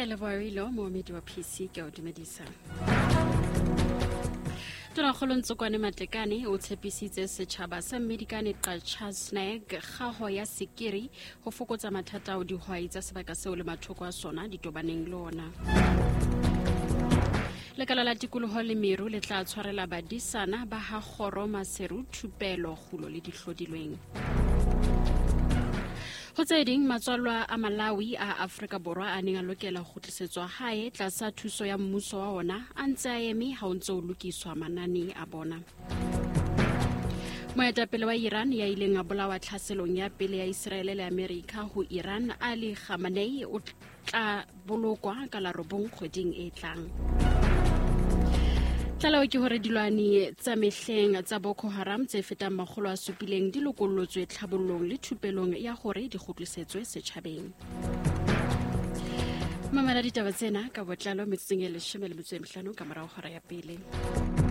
Ke leboilo moemedi wa PC ke o dumedisa. Tonakgolo Ntsokwane Matlekane o tshepisitse setjhaba sa Medikane Gqeberha kgaho ya sekiri ho fokotsa mathata a dihwai tsa sebaka seo le mathoko a sona di tobaneng le ona. Lekala la tikoloho le meru le tla tshwarela badisana ba ha Kgoro Maseru thupelo kgulo le dihlodilweng. Ho tse ding matswalwa a Malawi a Afrika Borwa a neng a lokela ho tlisetswa hae tlasa thuso ya mmuso wa ona a ntse a eme ha o ntse o lokiswa manane a bona. Moetapele wa Iran ya ileng a bolawa tlhaselong ya pele ya Israel le Amerika ho Iran Ali Khamenei o tla bolokwa ka la 9 kgweding e tlang. Tlalawa ke hore dilwane tsa mehleng tsa Boko Haram tse fetang 700 di lokollotswe tlhabollong le thupelong ya hore di kgutlisetswe setjhabeng. Mamela ditaba tsena ka botlalo metseng e 15 ka morao hora ya pele.